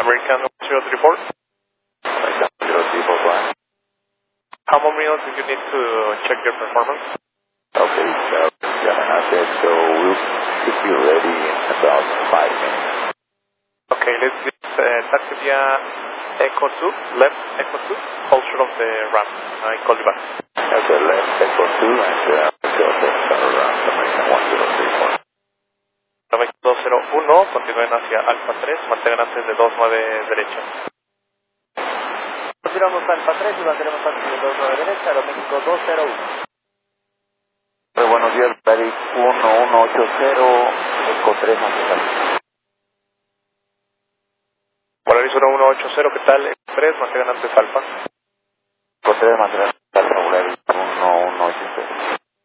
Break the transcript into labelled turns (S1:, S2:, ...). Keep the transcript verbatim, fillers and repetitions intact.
S1: American zero three four.
S2: American zero three four one.
S1: How many minutes do you need to check your performance?
S2: Okay, so, yeah, I said, so we'll should be ready in about five minutes.
S1: Okay, let's do uh, taxi via Echo two, left Echo two, hold short of the ramp. I call you back.
S2: Okay, left Echo two and uh, go around American one zero three four.
S1: dos cero uno, continúen hacia Alfa tres, mantengan antes de dos nueve derecha.
S3: Continuamos Alfa tres y mantenemos antes de dos nueve derecha, Aeroméxico dos cero uno.
S2: Muy buenos días, Paris uno uno ocho cero, Eco tres, Monterrey.
S1: Polaris uno uno ocho cero, ¿qué tal? tres, mantengan antes Alfa.